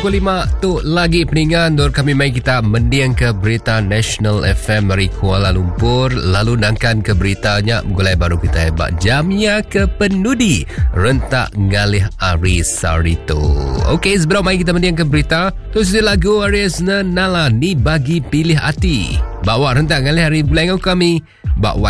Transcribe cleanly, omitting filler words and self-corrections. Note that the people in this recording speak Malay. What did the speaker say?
9.25 tu lagi peningan Dor kami mai kita mendiang ke berita National FM dari Kuala Lumpur. Lalu nangkan ke beritanya Gulai baru kita hebat Jamia ke penudi rentak ngalih Aris Sarito. Okey, sebelum mai kita mendiang ke berita, terus di lagu Aris Nala ni bagi pilih hati. Bawa rentak ngalih hari bulan kami. Bawa